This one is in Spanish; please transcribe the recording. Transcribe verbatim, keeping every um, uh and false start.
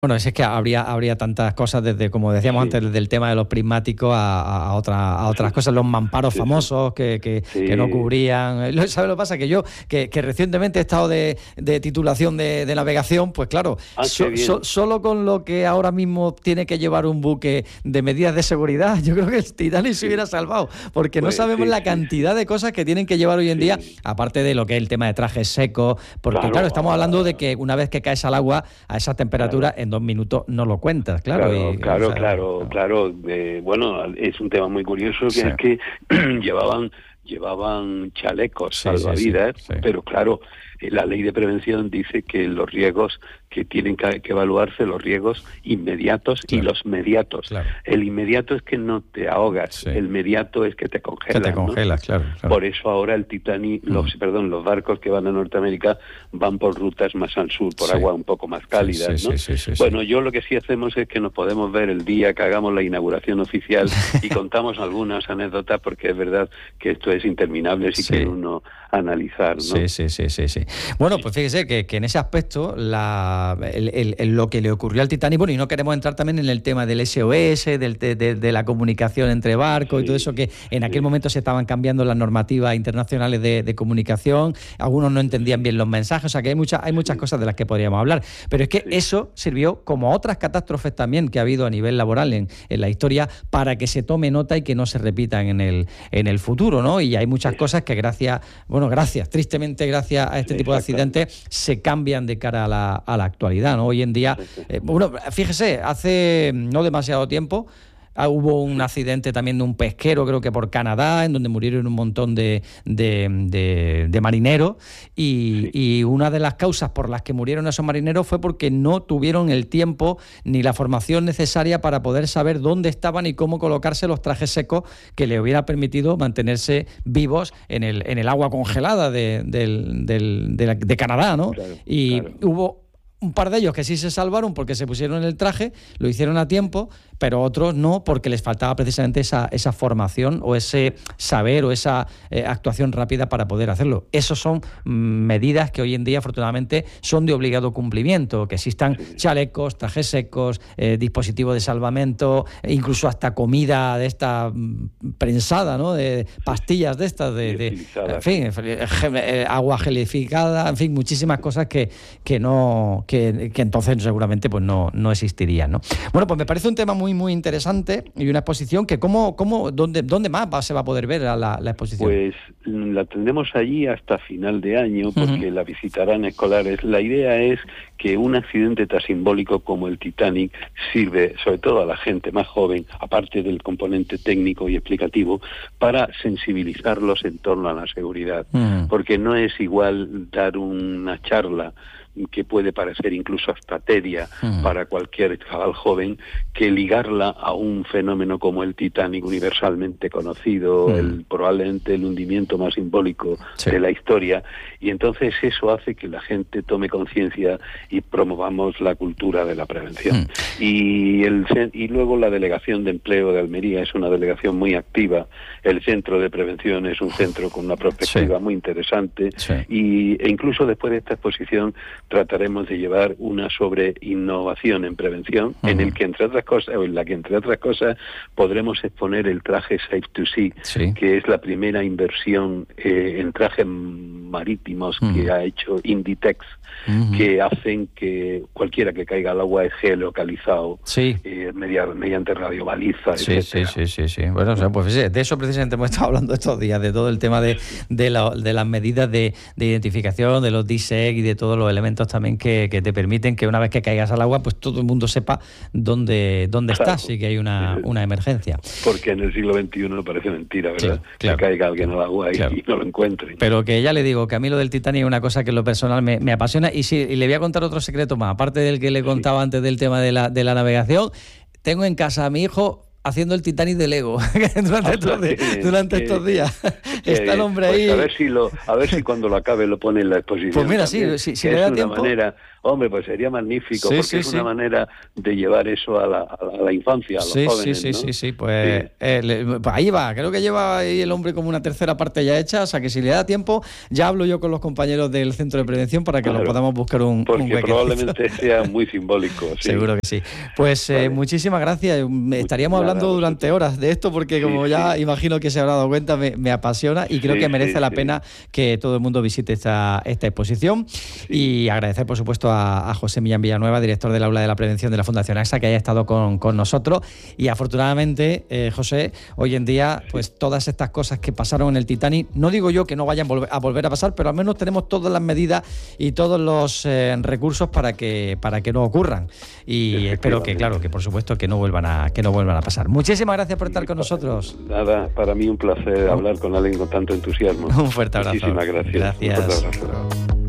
Bueno, es que habría habría tantas cosas, desde, como decíamos sí. antes, desde el tema de los prismáticos a, a, otra, a otras sí. cosas, los mamparos sí, famosos sí. Que, que, sí. que no cubrían. ¿Sabes lo que pasa? Que yo, que, que recientemente he estado de, de titulación de, de navegación, pues claro, ah, so, so, solo con lo que ahora mismo tiene que llevar un buque de medidas de seguridad, yo creo que el Titanic sí. se hubiera salvado, porque pues, no sabemos sí, la cantidad sí. de cosas que tienen que llevar hoy en sí. día, aparte de lo que es el tema de trajes secos, porque claro, claro estamos hablando de que una vez que caes al agua a esa temperatura, claro. en dos minutos no lo cuentas, claro. Claro, y, claro, o sea, claro, claro. Eh, bueno, es un tema muy curioso, que sí. es que llevaban llevaban chalecos sí, salvavidas, sí, sí, sí. pero claro, la ley de prevención dice que los riesgos que tienen que, que evaluarse, los riesgos inmediatos claro. y los mediatos. Claro. El inmediato es que no te ahogas, sí. el mediato es que te congelas. Que te congelas, ¿no? claro, claro. Por eso ahora el Titanic, mm. los, perdón, los barcos que van a Norteamérica van por rutas más al sur, por sí. agua un poco más cálidas, sí, sí, ¿no? Sí, sí, sí, bueno, sí. yo lo que sí hacemos es que nos podemos ver el día que hagamos la inauguración oficial y contamos algunas anécdotas, porque es verdad que esto es interminable si sí. quiere uno analizar, ¿no? Sí, sí, sí, sí, sí. Bueno, pues fíjese que, que en ese aspecto la, el, el, el, lo que le ocurrió al Titanic, bueno, y no queremos entrar también en el tema del S O S, del, de, de, de la comunicación entre barcos sí, y todo eso, que en aquel sí. momento se estaban cambiando las normativas internacionales de, de comunicación, algunos no entendían bien los mensajes, o sea que hay, mucha, hay muchas sí. cosas de las que podríamos hablar, pero es que sí. eso sirvió, como otras catástrofes también que ha habido a nivel laboral en, en la historia, para que se tome nota y que no se repitan en el, en el futuro, ¿no? Y hay muchas sí. cosas que gracias, bueno, gracias, tristemente gracias a este tipo de accidentes se cambian de cara a la, a la actualidad, ¿no? Hoy en día, eh, bueno, fíjese, hace no demasiado tiempo ah, hubo un accidente también de un pesquero, creo que por Canadá, en donde murieron un montón de, de, de, de marineros y, sí. y una de las causas por las que murieron esos marineros fue porque no tuvieron el tiempo ni la formación necesaria para poder saber dónde estaban y cómo colocarse los trajes secos que le hubiera permitido mantenerse vivos en el, en el agua congelada de, de, de, de, de Canadá, ¿no? Claro, y claro. hubo un par de ellos que sí se salvaron porque se pusieron el traje, lo hicieron a tiempo, pero otros no, porque les faltaba precisamente esa, esa formación o ese saber o esa eh, actuación rápida para poder hacerlo. Esas son mm, medidas que hoy en día, afortunadamente, son de obligado cumplimiento, que existan chalecos, trajes secos, eh, dispositivos de salvamento, e incluso hasta comida de esta mm, prensada, ¿no? De pastillas de estas, de, de en fin, eh, agua gelificada, en fin, muchísimas cosas que, que no... Que, que entonces seguramente pues no, no existirían, ¿no? Bueno, pues me parece un tema muy muy interesante y una exposición que cómo, cómo dónde, dónde más va, se va a poder ver la, la exposición. Pues la tendremos allí hasta final de año, porque uh-huh. la visitarán escolares. La idea es que un accidente tan simbólico como el Titanic sirve sobre todo a la gente más joven, aparte del componente técnico y explicativo, para sensibilizarlos en torno a la seguridad, uh-huh. porque no es igual dar una charla que puede parecer incluso hasta tedia uh-huh. para cualquier chaval joven, que ligarla a un fenómeno como el Titanic, universalmente conocido, uh-huh. el probablemente el hundimiento más simbólico sí. de la historia, y entonces eso hace que la gente tome conciencia y promovamos la cultura de la prevención. Uh-huh. Y, el, y luego la Delegación de Empleo de Almería es una delegación muy activa, el Centro de Prevención es un centro con una perspectiva sí. muy interesante, sí. y, e incluso después de esta exposición trataremos de llevar una sobre innovación en prevención, uh-huh. en el que entre otras cosas, o en la que entre otras cosas podremos exponer el traje Safe to Sea, sí. que es la primera inversión eh, en trajes marítimos uh-huh. que ha hecho Inditex, uh-huh. que hacen que cualquiera que caiga al agua es geolocalizado sí. eh, mediante, mediante radiobaliza, sí, etcétera. Sí, sí, sí, sí. Bueno, o sea, pues de eso precisamente hemos estado hablando estos días, de todo el tema de, de, la, de las medidas de, de identificación, de los D S E C y de todos los elementos también que, que te permiten que una vez que caigas al agua, pues todo el mundo sepa dónde, dónde claro. estás y que hay una, una emergencia. Porque en el siglo veintiuno parece mentira, ¿verdad? Claro, claro. Que caiga alguien al agua y, claro. y no lo encuentre. Pero que ya le digo que a mí lo del Titanic es una cosa que en lo personal me, me apasiona, y, sí, y le voy a contar otro secreto más, aparte del que le contaba sí. antes del tema de la, de la navegación. Tengo en casa a mi hijo haciendo el Titanic de Lego durante, ah, estos, que, durante que, estos días. Que, está el hombre pues ahí. A ver si lo, a ver si cuando lo acabe lo pone en la exposición. Pues mira, también, sí, si, si le da es una tiempo. Manera, Hombre, pues sería magnífico, sí, porque sí, es sí. una manera de llevar eso a la, a la, a la infancia, a los sí, jóvenes, sí, sí, ¿no? sí, sí, pues, Sí. eh, le, pues ahí va, creo que lleva ahí el hombre como una tercera parte ya hecha, o sea que si le da tiempo, ya hablo yo con los compañeros del Centro de Prevención para que Claro, lo podamos buscar un, porque un huequecito. probablemente sea muy simbólico. Sí. Seguro que sí. Pues eh, Vale. muchísimas gracias. Estaríamos Nada, hablando durante vosotros. horas de esto porque, Sí, como ya sí. imagino que se habrá dado cuenta, me, me apasiona y creo Sí, que merece sí, la sí. pena que todo el mundo visite esta, esta exposición. Sí. Y agradecer, por supuesto, a, a José Millán Villanueva, director del Aula de la Prevención de la Fundación AXA, que haya estado con, con nosotros. Y afortunadamente, eh, José, hoy en día, pues todas estas cosas que pasaron en el Titanic, no digo yo que no vayan volver, a volver a pasar, pero al menos tenemos todas las medidas y todos los eh, recursos para que, para que no ocurran. Y espero que, claro, que por supuesto que no vuelvan a, que no vuelvan a pasar. Muchísimas gracias por estar con nosotros. Nada, para mí un placer hablar con alguien con tanto entusiasmo. Un fuerte abrazo. Muchísimas gracias. Gracias. Un fuerte abrazo.